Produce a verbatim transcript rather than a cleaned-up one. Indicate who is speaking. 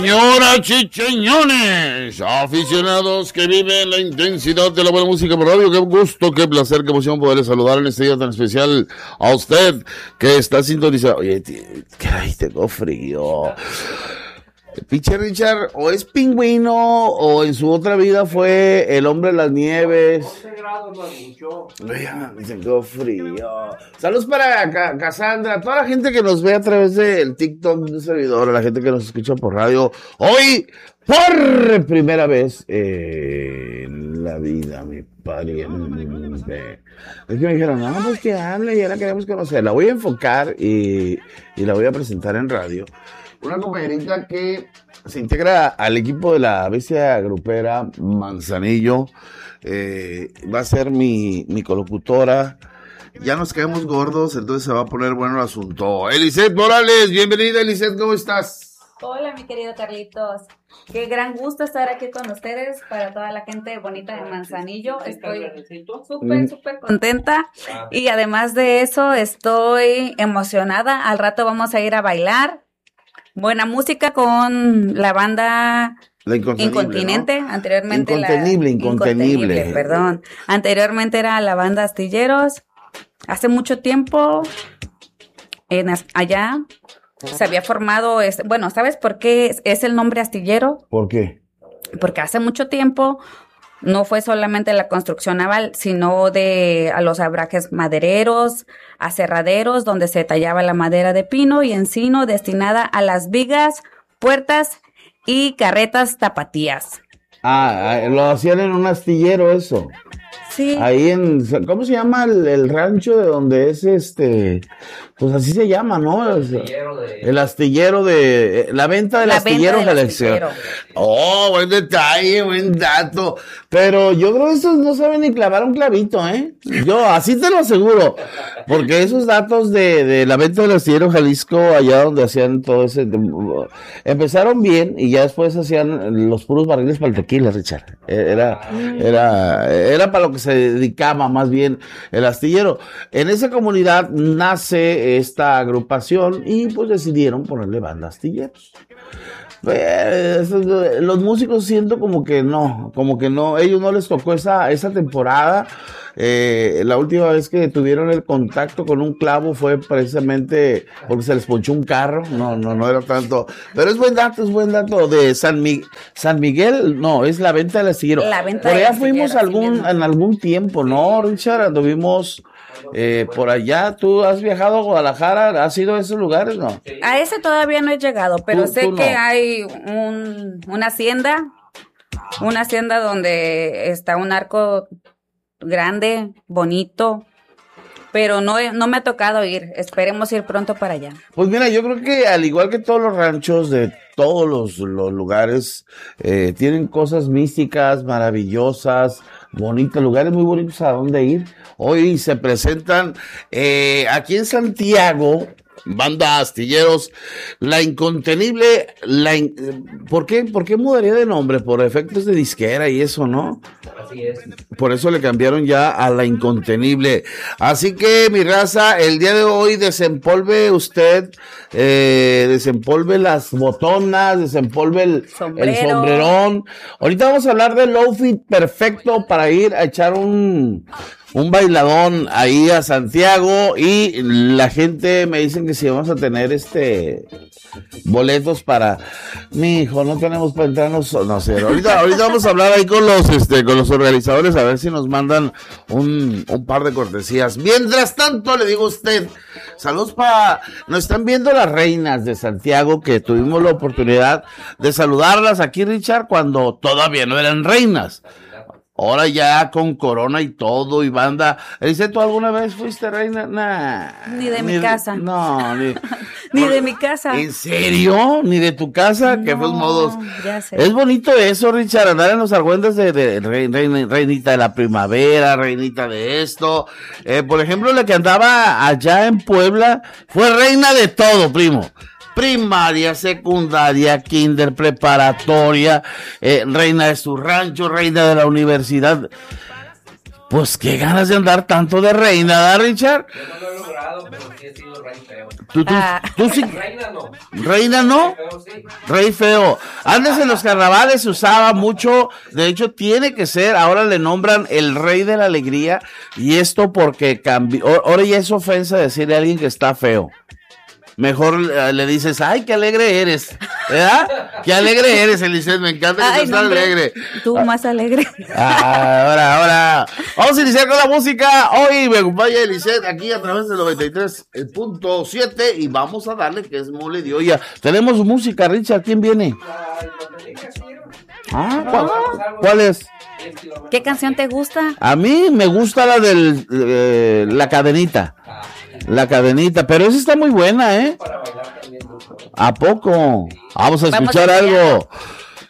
Speaker 1: Señoras y señores, aficionados que viven la intensidad de la buena música por radio, qué gusto, qué placer, qué emoción poderle saludar en este día tan especial a usted que está sintonizado. Oye, caray, tengo frío. Pinche Richard, o es pingüino, o en su otra vida fue el hombre de las nieves. doce grados más mucho. Tengo frío. Saludos para Ca- Cassandra, toda la gente que nos ve a través del TikTok de un servidor, a la gente que nos escucha por radio. Hoy, por primera vez eh, en la vida, mi pariente. Es que me dijeron, no, pues que hable, ya la queremos conocer. La voy a enfocar y, y la voy a presentar en radio. Una compañerita que se integra al equipo de la bestia grupera Manzanillo, eh, va a ser mi, mi colocutora. Ya nos quedamos gordos, entonces se va a poner bueno el asunto. Eliseth Morales, bienvenida Eliseth, ¿cómo estás?
Speaker 2: Hola mi querido Carlitos, qué gran gusto estar aquí con ustedes para toda la gente bonita de Manzanillo. Estoy súper, súper contenta y además de eso estoy emocionada. Al rato vamos a ir a bailar. Buena música con la banda
Speaker 1: La Incontenible,
Speaker 2: Incontinente,
Speaker 1: ¿no?
Speaker 2: anteriormente
Speaker 1: Incontenible,
Speaker 2: la
Speaker 1: Incontenible.
Speaker 2: Incontenible, perdón. Anteriormente era la banda Astilleros. Hace mucho tiempo en as- allá se había formado, este, bueno, ¿sabes por qué es, es el nombre astillero?
Speaker 1: ¿Por qué?
Speaker 2: Porque hace mucho tiempo no fue solamente la construcción naval, sino de a los abrajes madereros, aserraderos, donde se tallaba la madera de pino y encino destinada a las vigas, puertas y carretas tapatías.
Speaker 1: Ah, lo hacían en un astillero eso.
Speaker 2: Sí.
Speaker 1: Ahí en, ¿cómo se llama el, el rancho de donde es este? Pues así se llama, ¿no? El astillero de... El astillero de... La venta del
Speaker 2: La
Speaker 1: astillero
Speaker 2: venta del
Speaker 1: Galaxia.
Speaker 2: astillero.
Speaker 1: Oh, buen detalle, buen dato. Pero yo creo que esos no saben ni clavar un clavito, ¿eh? Yo, así te lo aseguro. Porque esos datos de, de la venta del astillero Jalisco, allá donde hacían todo ese... de- empezaron bien y ya después hacían los puros barriles para el tequila, Richard. Era, era, era para lo que se dedicaba más bien el astillero. En esa comunidad nace esta agrupación y pues decidieron ponerle banda Astilleros. Pues, los músicos siento como que no, como que no, ellos no les tocó esa, esa temporada. Eh, la última vez que tuvieron el contacto con un clavo fue precisamente porque se les ponchó un carro. No, no, no era tanto. Pero es buen dato, es buen dato de San, Mi- San Miguel. No, es la venta del astillero.
Speaker 2: La venta
Speaker 1: Por
Speaker 2: del
Speaker 1: allá
Speaker 2: astillero,
Speaker 1: fuimos
Speaker 2: así
Speaker 1: algún,
Speaker 2: mismo.
Speaker 1: en algún tiempo, ¿no, Richard? Anduvimos eh, por allá. ¿Tú has viajado a Guadalajara? ¿Has ido a esos lugares? No.
Speaker 2: A ese todavía no he llegado, pero
Speaker 1: Tú-
Speaker 2: sé
Speaker 1: tú no.
Speaker 2: que hay un, una hacienda, una hacienda donde está un arco grande, bonito, pero no, he- no me ha tocado ir. Esperemos ir pronto para allá.
Speaker 1: Pues mira, yo creo que al igual que todos los ranchos de todos los, los lugares, eh, tienen cosas místicas, maravillosas, bonitos, lugares muy bonitos a donde ir. Hoy se presentan eh, aquí en Santiago, banda Astilleros, La Incontenible, la in- eh, ¿por qué, por qué mudaría de nombre? Por efectos de disquera y eso, ¿no?
Speaker 3: Así es.
Speaker 1: Por eso le cambiaron ya a La Incontenible. Así que, mi raza, el día de hoy desempolve usted, eh, desempolve las botonas, desempolve el,
Speaker 2: Sombrero.
Speaker 1: el sombrerón. Ahorita vamos a hablar del outfit perfecto para ir a echar un, un bailadón ahí a Santiago. Y la gente me dicen que si vamos a tener este boletos para mi hijo, no tenemos para entrarnos, no sé, ahorita, ahorita vamos a hablar ahí con los este, con los organizadores a ver si nos mandan un, un par de cortesías. Mientras tanto, le digo a usted, saludos para, nos están viendo las reinas de Santiago, que tuvimos la oportunidad de saludarlas aquí, Richard, cuando todavía no eran reinas. Ahora ya con corona y todo y banda. Dice, ¿tú alguna vez fuiste reina? Nah.
Speaker 2: Ni de mi casa.
Speaker 1: No, ni,
Speaker 2: Ni de mi casa.
Speaker 1: ¿En serio? ¿Ni de tu casa? ¿Qué fue
Speaker 2: No,
Speaker 1: modos?
Speaker 2: ya sé.
Speaker 1: Es bonito eso, Richard, andar en los argüendes de, de rei- rei- reinita de la primavera, reinita de esto. Eh, por ejemplo, la que andaba allá en Puebla fue reina de todo, primo. Primaria, secundaria, kinder, preparatoria, eh, reina de su rancho, reina de la universidad. Pues qué ganas de andar tanto de reina, ¿verdad, Richard?
Speaker 3: Yo no lo he logrado. casado, pero sí he sido rey feo.
Speaker 1: ¿Tú, tú,
Speaker 2: Ah.
Speaker 1: tú sí?
Speaker 3: Reina no.
Speaker 1: ¿Reina no?
Speaker 3: Rey feo, sí.
Speaker 1: Rey feo. Antes en los carnavales se usaba mucho, de hecho tiene que ser, ahora le nombran el rey de la alegría, y esto porque cambió, ahora ya es ofensa decirle a alguien que está feo. Mejor uh, le dices, ay, qué alegre eres, ¿verdad? Qué alegre eres, Eliseth, me encanta que
Speaker 2: Ay,
Speaker 1: seas
Speaker 2: no, hombre,
Speaker 1: alegre.
Speaker 2: tú más alegre.
Speaker 1: Ah, ahora, ahora. Vamos a iniciar con la música. Hoy me acompaña Eliseth aquí a través del noventa y tres punto siete y vamos a darle que es mole de olla. Tenemos música, Richard, ¿quién viene?
Speaker 3: Ay, no te digas, quiero.
Speaker 1: Ah, ¿cuál, cuál es?
Speaker 2: ¿Qué canción te gusta?
Speaker 1: A mí me gusta la del eh, La Cadenita. La Cadenita, pero esa está muy buena, ¿eh?
Speaker 3: Para bailar también, ¿no?
Speaker 1: ¿A poco? Vamos a
Speaker 2: Vamos
Speaker 1: escuchar
Speaker 2: a
Speaker 1: algo.